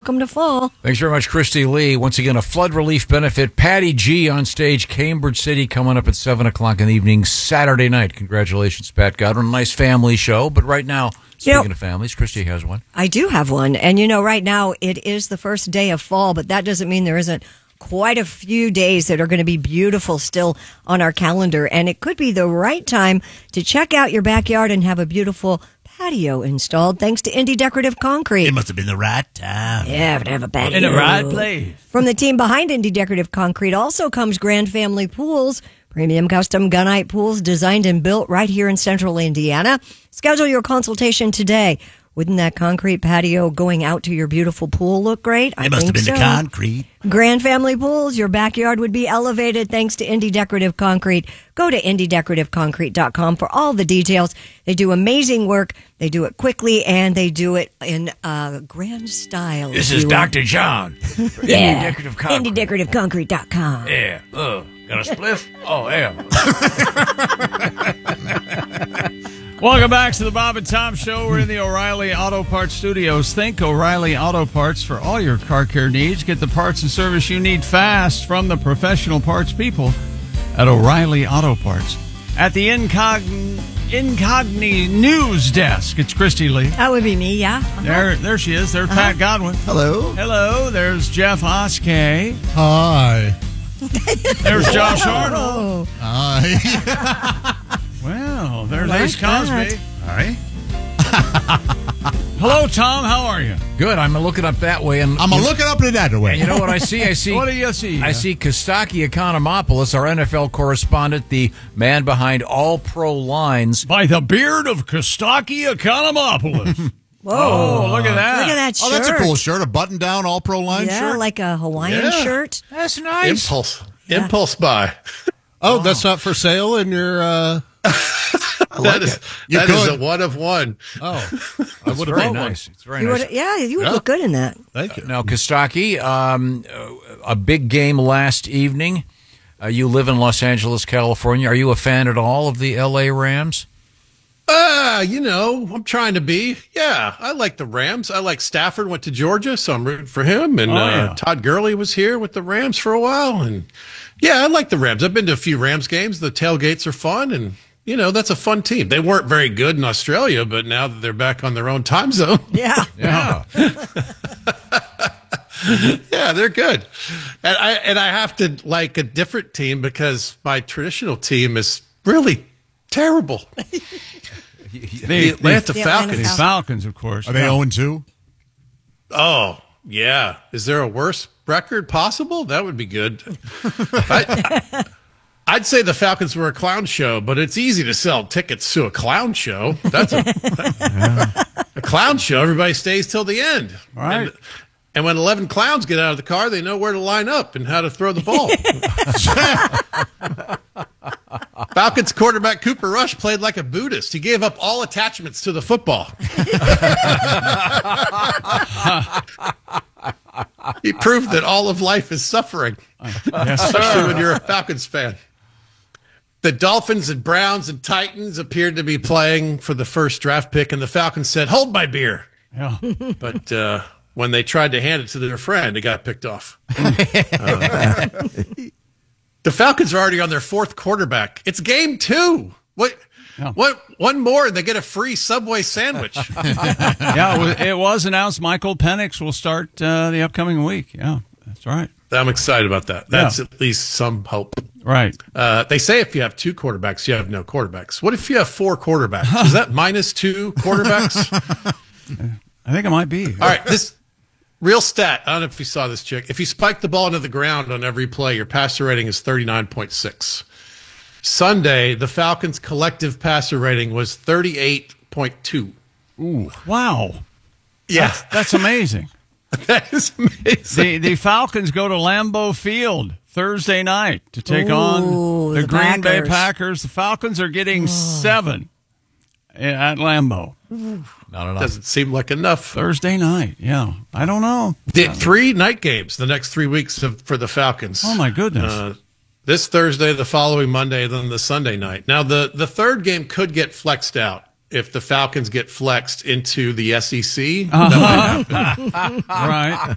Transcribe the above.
welcome to fall. Thanks very much, Christy Lee. Once again, a flood relief benefit. Patty G on stage, Cambridge City, coming up at 7 o'clock in the evening, Saturday night. Congratulations, Pat Godwin. Nice family show. But right now, speaking of families, Christy has one. I do have one. And, right now it is the first day of fall, but that doesn't mean there isn't quite a few days that are going to be beautiful still on our calendar. And it could be the right time to check out your backyard and have a beautiful patio installed thanks to Indy Decorative Concrete. It must have been the right time. Yeah, to have a patio. In the right place. From the team behind Indy Decorative Concrete also comes Grand Family Pools, premium custom gunite pools designed and built right here in central Indiana. Schedule your consultation today. Wouldn't that concrete patio going out to your beautiful pool look great? It must have been the concrete. Grand Family Pools, your backyard would be elevated thanks to Indy Decorative Concrete. Go to IndyDecorativeConcrete.com for all the details. They do amazing work. They do it quickly, and they do it in grand style. This is Dr. John. Yeah, IndyDecorativeConcrete.com. Yeah. Got a spliff? Oh, yeah. Welcome back to the Bob and Tom Show. We're in the O'Reilly Auto Parts Studios. Think O'Reilly Auto Parts for all your car care needs. Get the parts and service you need fast from the professional parts people at O'Reilly Auto Parts. At the Incogni News Desk, it's Christy Lee. That would be me, yeah. There she is. There's Pat Godwin. Hello. Hello. There's Jeff Oskey. Hi. There's Josh Arnold. Hi. Well, there's like Ace Cosby. Hi. Hello, Tom. How are you? Good. I'm looking up that way. And I'm looking up in that way. you know what I see? What do you see? I see Kostaki Economopoulos, our NFL correspondent, the man behind All Pro Lines. By the beard of Kostaki Economopoulos. Whoa. Oh, look at that. Look at that shirt. Oh, that's a cool shirt. A button-down All-Pro Line yeah, shirt? like a Hawaiian shirt. That's nice. Impulse buy. Oh, that's not for sale in your... That is a one of one. Oh, I It's would have very bought one. nice. It's very nice. You would look good in that. Thank you. Now, Kostaki, a big game last evening. You live in Los Angeles, California. Are you a fan at all of the L.A. Rams? I'm trying to be. Yeah, I like the Rams. I like Stafford went to Georgia, so I'm rooting for him. And Todd Gurley was here with the Rams for a while. And yeah, I like the Rams. I've been to a few Rams games. The tailgates are fun. And, that's a fun team. They weren't very good in Australia, but now that they're back on their own time zone. Yeah. Yeah. Yeah, they're good. And I have to like a different team because my traditional team is really terrible. The Atlanta Falcons. The Falcons, of course. Are they 0-2? Oh, yeah. Is there a worse record possible? That would be good. I'd say the Falcons were a clown show, but it's easy to sell tickets to a clown show. That's a clown show. Everybody stays till the end. All right. And when 11 clowns get out of the car, they know where to line up and how to throw the ball. Falcons quarterback Cooper Rush played like a Buddhist. He gave up all attachments to the football. He proved that all of life is suffering, especially when you're a Falcons fan. The Dolphins and Browns and Titans appeared to be playing for the first draft pick, and the Falcons said, "Hold my beer." Yeah. But when they tried to hand it to their friend, it got picked off. The Falcons are already on their fourth quarterback. It's game 2. What? One more, and they get a free Subway sandwich. Yeah, it was announced Michael Penix will start the upcoming week. Yeah, that's right. I'm excited about that. That's at least some hope. Right. They say if you have 2 quarterbacks, you have no quarterbacks. What if you have 4 quarterbacks? Is that minus 2 quarterbacks? I think it might be. All right, this real stat. I don't know if you saw this, Chick. If you spike the ball into the ground on every play, your passer rating is 39.6. Sunday, the Falcons' collective passer rating was 38.2. Ooh, wow. Yeah. That's amazing. That is amazing. The Falcons go to Lambeau Field Thursday night to take on the Green Bay Packers. The Falcons are getting 7 at Lambeau. Not enough. Doesn't seem like enough. Thursday night, yeah. I don't know. 3 night games the next 3 weeks for the Falcons. Oh, my goodness. This Thursday, the following Monday, then the Sunday night. Now, the third game could get flexed out if the Falcons get flexed into the SEC. That might happen. Right.